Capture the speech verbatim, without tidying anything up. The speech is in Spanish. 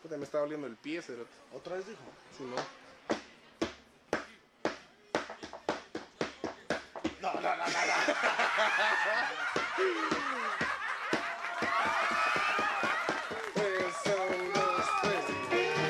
Puta, me está doliendo el pie, cerote. ¿Otra vez dijo? Sí, no. No, no, no, no, no.